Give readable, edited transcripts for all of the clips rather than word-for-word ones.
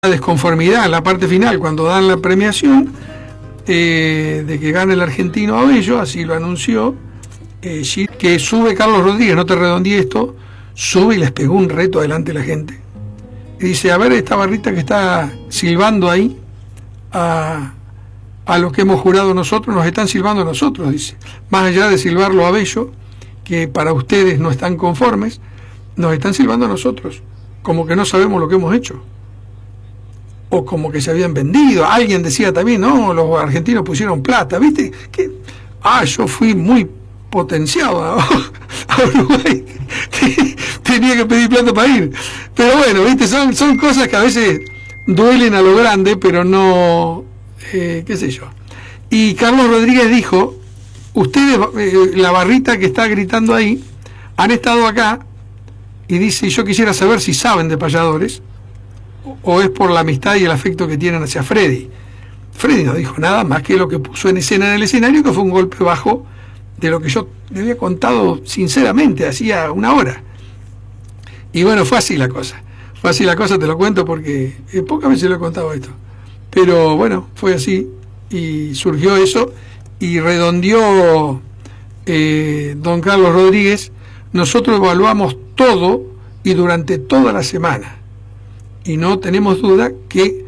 desconformidad en la parte final cuando dan la premiación de que gane el argentino Abello, así lo anunció, que sube Carlos Rodríguez, no te redondeé esto, sube y les pegó un reto adelante a la gente y dice: a ver, esta barrita que está silbando ahí a lo que hemos jurado nosotros, nos están silbando a nosotros, dice, más allá de silbarlo a Abello, que para ustedes no están conformes, nos están silbando a nosotros, como que no sabemos lo que hemos hecho, o como que se habían vendido. Alguien decía también: no, los argentinos pusieron plata, ¿viste? Que yo fui muy potenciado a Uruguay, tenía que pedir plata para ir. Pero bueno, ¿viste? Son cosas que a veces duelen a lo grande, pero no, qué sé yo. Y Carlos Rodríguez dijo: ustedes, la barrita que está gritando ahí, han estado acá, y dice: yo quisiera saber si saben de payadores, o es por la amistad y el afecto que tienen hacia Freddy. Freddy no dijo nada más que lo que puso en escena en el escenario, que fue un golpe bajo de lo que yo le había contado sinceramente hacía una hora. Y bueno, fue así la cosa, te lo cuento porque pocas veces lo he contado esto, pero bueno, fue así y surgió eso y redondeó don Carlos Rodríguez: nosotros evaluamos todo y durante toda la semana, y no tenemos duda que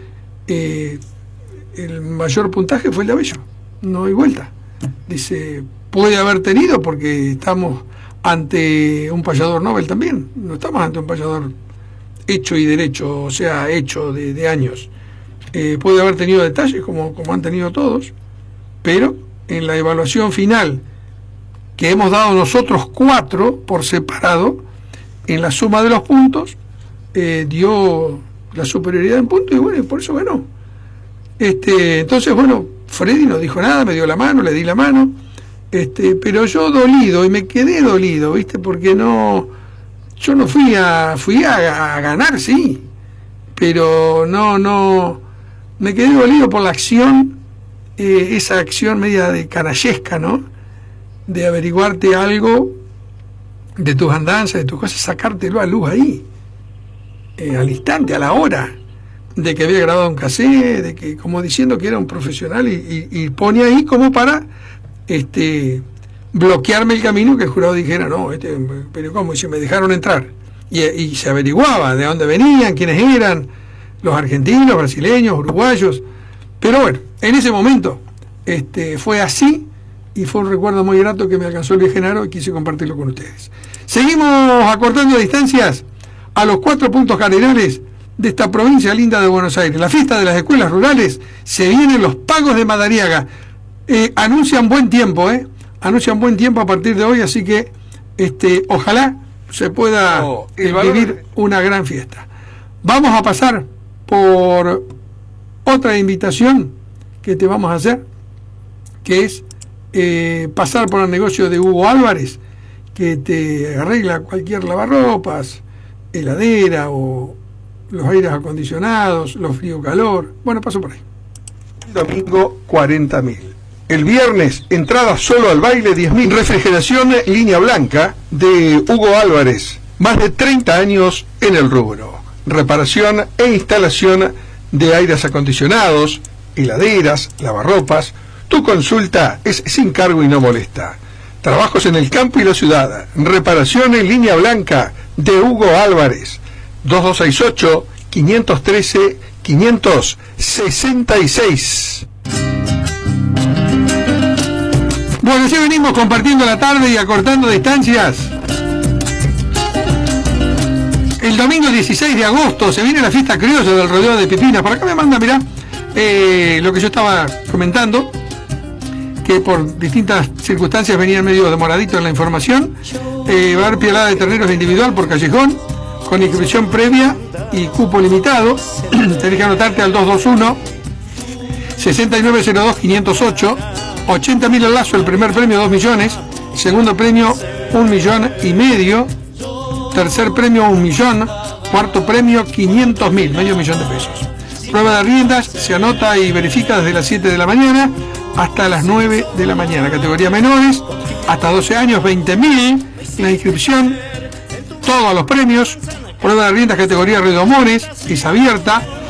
el mayor puntaje fue el de Abello, no hay vuelta. Dice: puede haber tenido, porque estamos ante un payador Nobel también, no estamos ante un payador hecho y derecho, o sea, hecho de años. Puede haber tenido detalles como han tenido todos, pero en la evaluación final que hemos dado nosotros 4 por separado, en la suma de los puntos, dio la superioridad en puntos, y bueno, por eso ganó. Entonces, bueno, Freddy no dijo nada, me dio la mano, le di la mano, pero yo dolido, y me quedé dolido, ¿viste? Porque yo no fui a ganar, sí, pero no, me quedé dolido por la acción, esa acción media de canallesca, ¿no? De averiguarte algo de tus andanzas, de tus cosas, sacártelo a luz ahí, al instante, a la hora, de que había grabado un cassette, de que, como diciendo que era un profesional, y pone ahí como para bloquearme el camino, que el jurado dijera: no, pero ¿cómo? Y si me dejaron entrar, y se averiguaba de dónde venían, quiénes eran, los argentinos, brasileños, uruguayos. Pero bueno, en ese momento fue así, y fue un recuerdo muy grato que me alcanzó el viejo Genaro y quise compartirlo con ustedes. Seguimos acortando distancias a los 4 puntos cardinales de esta provincia linda de Buenos Aires. La fiesta de las escuelas rurales, se vienen los pagos de Madariaga. Anuncian buen tiempo, anuncian buen tiempo a partir de hoy, así que ojalá se pueda vivir una gran fiesta. Vamos a pasar por otra invitación que te vamos a hacer, que es pasar por el negocio de Hugo Álvarez, que te arregla cualquier lavarropas, heladera o los aires acondicionados, los frío-calor. Bueno, paso por ahí. El domingo, 40.000. El viernes, entrada solo al baile, 10.000. Refrigeración línea blanca de Hugo Álvarez. Más de 30 años en el rubro. Reparación e instalación de aires acondicionados, heladeras, lavarropas. Tu consulta es sin cargo y no molesta. Trabajos en el campo y la ciudad. Reparación en línea blanca de Hugo Álvarez. 2268-513-566. Bueno, así venimos compartiendo la tarde y acortando distancias. El domingo 16 de agosto se viene la fiesta criolla del rodeo de Pipinas. Por acá me manda, mirá, lo que yo estaba comentando, que por distintas circunstancias venía medio demoradito en la información. Va a haber pialada de terneros individual por callejón, con inscripción previa y cupo limitado. Tenés que anotarte al 221-6902-508. 80.000 al lazo, el primer premio 2 millones, segundo premio 1,5 millones, tercer premio 1 millón, cuarto premio 500.000, medio millón de pesos. Prueba de riendas, se anota y verifica desde las 7 de la mañana hasta las 9 de la mañana. Categoría menores, hasta 12 años, 20.000. La inscripción, todos los premios. Prueba de riendas categoría redomores, es abierta.